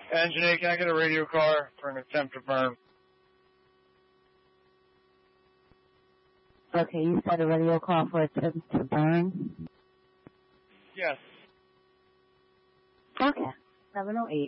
Engine 8, can I get a radio car for an attempt to burn? Okay, you said a radio call for attempt to burn? Yes. Okay, 708.